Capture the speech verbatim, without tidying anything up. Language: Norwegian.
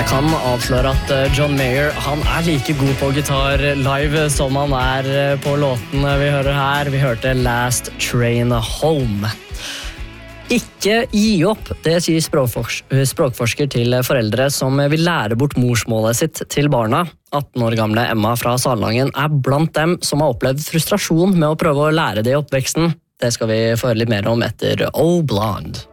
Jeg kan avsløre at John Mayer, han er like god på gitar live som han er på låtene vi hører her. Vi hørte Last Train Home. Ikke gi opp, det sier språkfors- språkforsker til foreldre som vil lære bort morsmålet sitt til barna. atten år gamle Emma fra Salangen er blant dem som har opplevd frustrasjon med å prøve å lære det i oppveksten. Det skal vi få høre litt mer om etter Oh Blonde.